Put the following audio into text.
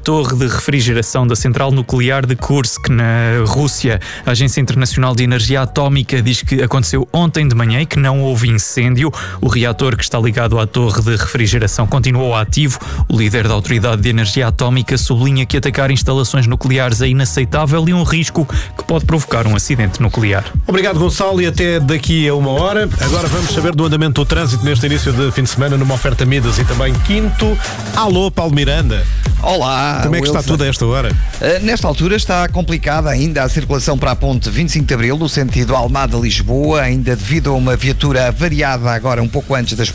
torre de refrigeração da central nuclear de Kursk, na Rússia. A Agência Internacional de Energia Atómica diz que aconteceu ontem de manhã e que não houve incêndio. O reator que está ligado à torre de refrigeração continuou ativo. O líder da Autoridade de Energia Atómica sublinha que atacar instalações nucleares é inaceitável e um risco que pode provocar um acidente nuclear. Obrigado, Gonçalo, e até daqui a uma hora. Agora vamos saber do andamento do trânsito neste início de fim de semana, numa oferta Midas e também Quinto. Alô, Paulo Miranda. Olá, como é que está tudo a esta hora? Nesta altura está complicada ainda a circulação para a ponte 25 de Abril, no sentido Almada-Lisboa, ainda devido a uma viatura avariada agora um pouco antes das